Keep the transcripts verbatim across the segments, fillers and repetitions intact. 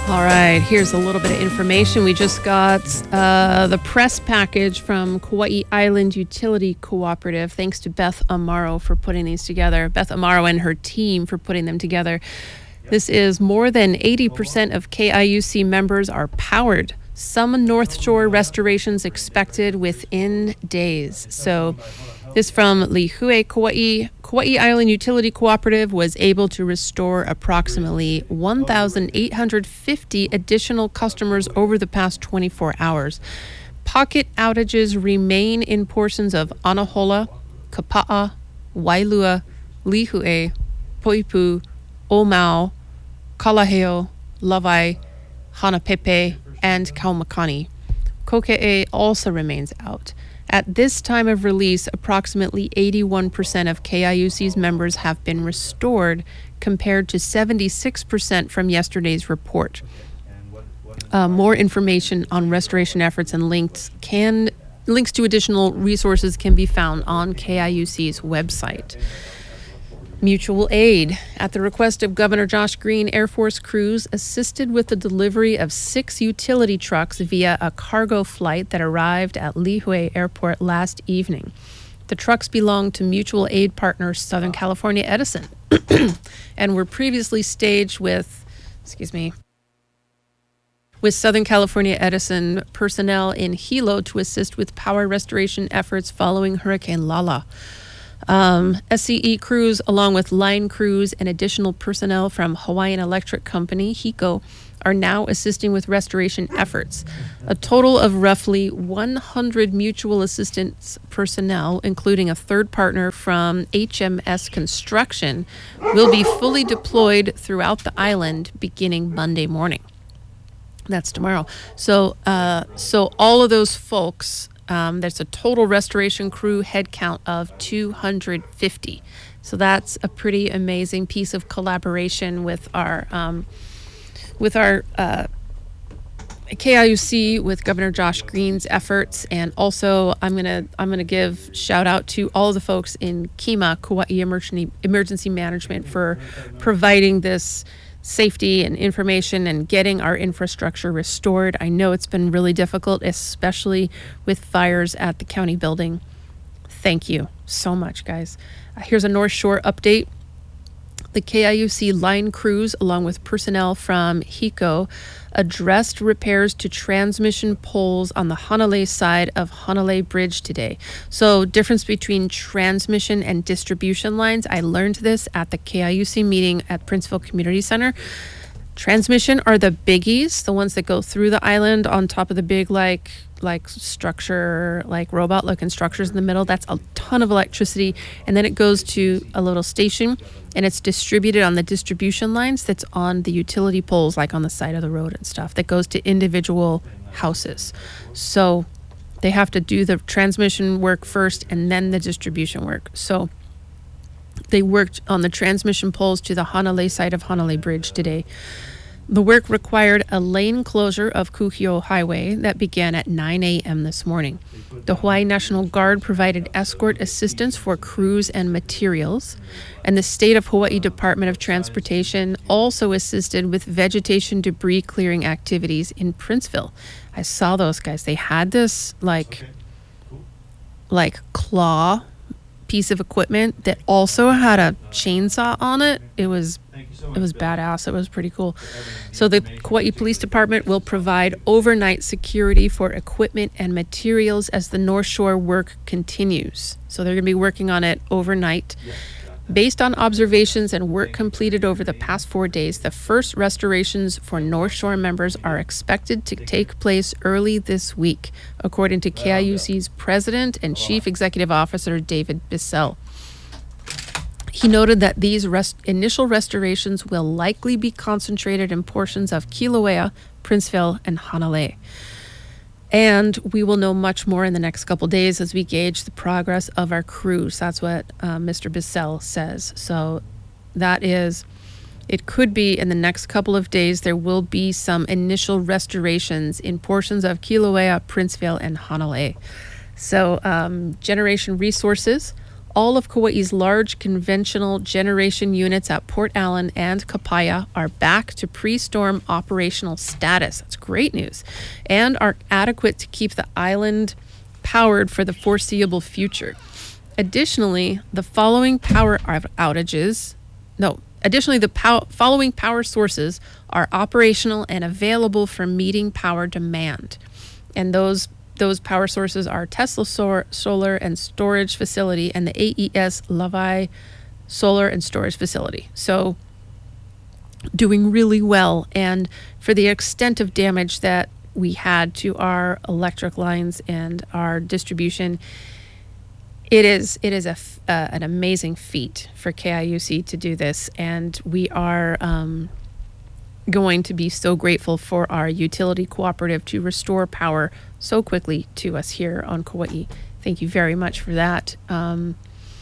All right, here's a little bit of information. We just got uh, the press package from Kauai Island Utility Cooperative. Thanks to Beth Amaro for putting these together. Beth Amaro and her team for putting them together. This is more than eighty percent of K I U C members are powered. Some North Shore restorations expected within days. So this from Lihue, Kauai. Kauai Island Utility Cooperative was able to restore approximately one thousand eight hundred fifty additional customers over the past twenty-four hours. Pocket outages remain in portions of Anahola, Kapa'a, Wailua, Lihue, Poipu, Omau, Kalaheo, Lavai, Hanapepe, and Kaumakani. Koke'e also remains out. At this time of release, approximately eighty-one percent of K I U C's members have been restored, compared to seventy-six percent from yesterday's report. Uh, more information on restoration efforts and links can links to additional resources can be found on K I U C's website. Mutual aid. At the request of Governor Josh Green, Air Force crews assisted with the delivery of six utility trucks via a cargo flight that arrived at Lihue Airport last evening. The trucks belong to mutual aid partner Southern California Edison and were previously staged with, excuse me, with Southern California Edison personnel in Hilo to assist with power restoration efforts following Hurricane Lala. Um, S C E crews, along with line crews and additional personnel from Hawaiian Electric Company, HECO, are now assisting with restoration efforts. A total of roughly one hundred mutual assistance personnel, including a third partner from H M S Construction, will be fully deployed throughout the island beginning Monday morning. That's tomorrow. So, uh, so all of those folks. Um, there's a total restoration crew head count of two hundred fifty. So that's a pretty amazing piece of collaboration with our um, with our uh, K I U C, with Governor Josh Green's efforts, and also I'm gonna I'm gonna give shout out to all of the folks in KEMA, Kauai Emergency Emergency Management, for providing this safety and information and getting our infrastructure restored. I know it's been really difficult, especially with fires at the county building. Thank you so much, guys. Uh, here's a North Shore update. The K I U C line crews, along with personnel from HECO, addressed repairs to transmission poles on the Hanalei side of Hanalei Bridge today. So, difference between transmission and distribution lines. I learned this at the K I U C meeting at Princeville Community Center. Transmission are the biggies, the ones that go through the island on top of the big, like, like structure, like robot-looking structures in the middle. That's a ton of electricity. And then it goes to a little station, and it's distributed on the distribution lines that's on the utility poles, like on the side of the road and stuff, that goes to individual houses. So they have to do the transmission work first and then the distribution work. So they worked on the transmission poles to the Hanalei side of Hanalei Bridge today. The work required a lane closure of Kuhio Highway that began at nine a.m. this morning. The Hawaii National Guard provided escort assistance for crews and materials, and the State of Hawaii Department of Transportation also assisted with vegetation debris clearing activities in Princeville. I saw those guys. They had this like like claw piece of equipment that also had a chainsaw on it. It was it was badass. It was pretty cool. So the Kauai Police Department will provide overnight security for equipment and materials as the North Shore work continues. So they're going to be working on it overnight. Based on observations and work completed over the past four days, the first restorations for North Shore members are expected to take place early this week, according to K I U C's President and Chief Executive Officer David Bissell. He noted that these rest- initial restorations will likely be concentrated in portions of Kilauea, Princeville, and Hanalei. And we will know much more in the next couple days as we gauge the progress of our crews. That's what uh, Mister Bissell says. So that is, it could be in the next couple of days, there will be some initial restorations in portions of Kilauea, Princeville, and Hanalei. So um, Generation Resources all of Kauai's large conventional generation units at Port Allen and Kapaya are back to pre-storm operational status. That's great news. And are adequate to keep the island powered for the foreseeable future. Additionally, the following power outages, no, additionally, the pow- following power sources are operational and available for meeting power demand. And those Those power sources are Tesla Sor- Solar and Storage Facility and the A E S Lavai Solar and Storage Facility. So doing really well. And for the extent of damage that we had to our electric lines and our distribution, it is it is a f- uh, an amazing feat for K I U C to do this. And we are um, going to be so grateful for our utility cooperative to restore power so quickly to us here on Kauai. Thank you very much for that. Um,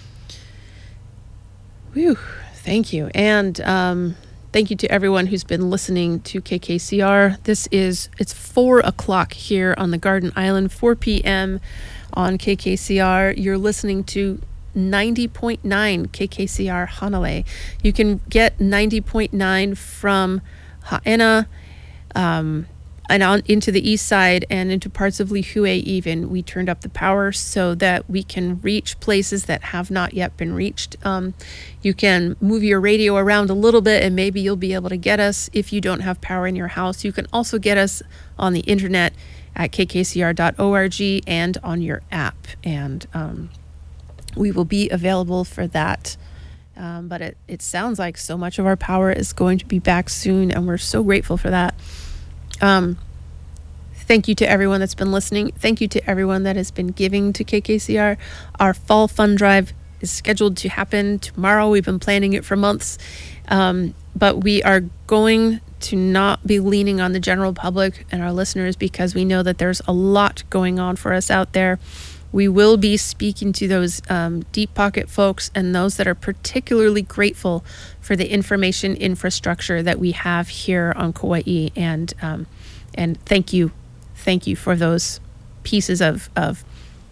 whew, thank you. And um, thank you to everyone who's been listening to K K C R. This is, it's four o'clock here on the Garden Island, four p.m. on K K C R. You're listening to ninety point nine K K C R Hanalei. You can get ninety point nine from Haena, um, and on into the east side and into parts of Lihue even. We turned up the power so that we can reach places that have not yet been reached. Um, you can move your radio around a little bit and maybe you'll be able to get us if you don't have power in your house. You can also get us on the internet at k k c r dot org and on your app. And um, we will be available for that. Um, but it, it sounds like so much of our power is going to be back soon, and we're so grateful for that. Um, thank you to everyone that's been listening. Thank you to everyone that has been giving to K K C R. Our fall fund drive is scheduled to happen tomorrow. We've been planning it for months, um, but we are going to not be leaning on the general public and our listeners because we know that there's a lot going on for us out there. We will be speaking to those um, deep pocket folks and those that are particularly grateful for the information infrastructure that we have here on Kauai. And um, and thank you, thank you for those pieces of of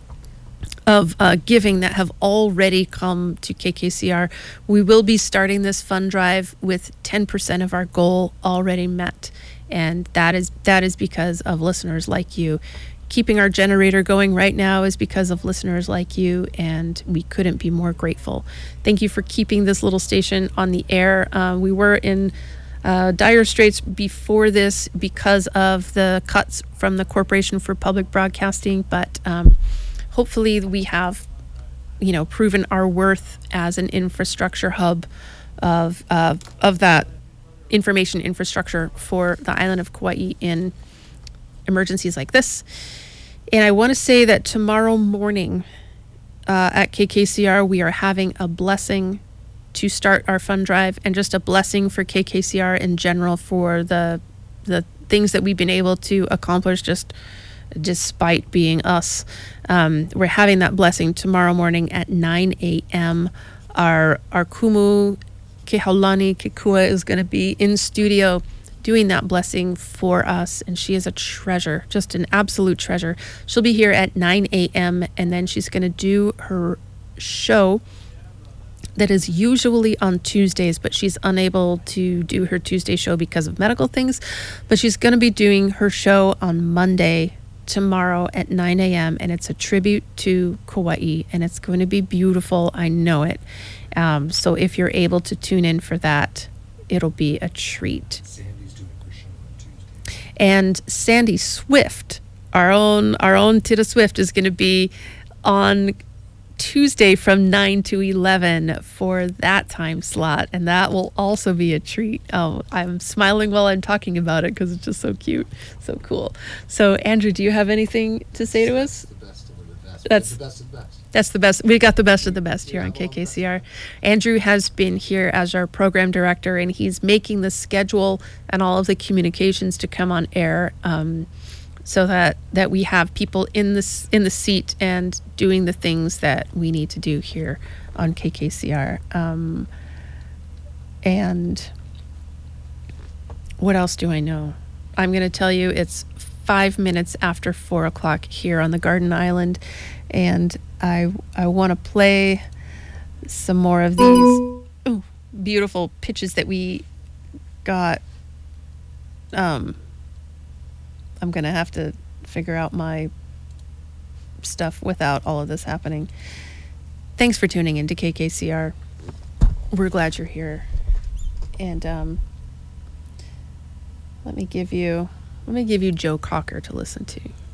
of uh, giving that have already come to K K C R. We will be starting this fund drive with ten percent of our goal already met, and that is that is because of listeners like you. Keeping our generator going right now is because of listeners like you, and we couldn't be more grateful. Thank you for keeping this little station on the air. Uh, we were in uh, dire straits before this because of the cuts from the Corporation for Public Broadcasting, but um, hopefully we have, you know, proven our worth as an infrastructure hub of uh, of that information infrastructure for the island of Kauai in emergencies like this. And I want to say that tomorrow morning uh, at K K C R, we are having a blessing to start our fund drive, and just a blessing for K K C R in general for the the things that we've been able to accomplish just despite being us. Um, we're having that blessing tomorrow morning at nine a.m. Our, our Kumu Kehaulani Kekua is going to be in studio doing that blessing for us, and she is a treasure, just an absolute treasure. She'll be here at nine a.m. and then she's going to do her show that is usually on Tuesdays, but she's unable to do her Tuesday show because of medical things. But she's going to be doing her show on Monday, tomorrow at nine a.m. and it's a tribute to Kauai, and it's going to be beautiful. I know it. Um, so if you're able to tune in for that, it'll be a treat. And Sandy Swift, our own our own Tita Swift, is going to be on Tuesday from nine to eleven for that time slot, and that will also be a treat. Oh, I'm smiling while I'm talking about it because it's just so cute, so cool. So, Andrew, do you have anything to say to us? The best of the best. That's the best of the best. That's the best. We got the best of the best here on K K C R. Andrew has been here as our program director, and he's making the schedule and all of the communications to come on air, um, so that, that we have people in the, in the seat and doing the things that we need to do here on K K C R. Um, and what else do I know? I'm going to tell you it's five minutes after four o'clock here on the Garden Island, and I I want to play some more of these ooh, beautiful pitches that we got. Um, I'm going to have to figure out my stuff without all of this happening. Thanks for tuning in to K K C R. We're glad you're here. And um, let me give you let me give you Joe Cocker to listen to.